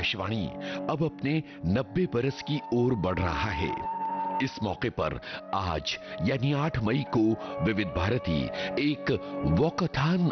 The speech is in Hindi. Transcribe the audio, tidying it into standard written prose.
आकाशवाणी अब अपने 90 बरस की ओर बढ़ रहा है। इस मौके पर आज यानी 8 मई को विविध भारती एक वॉकथॉन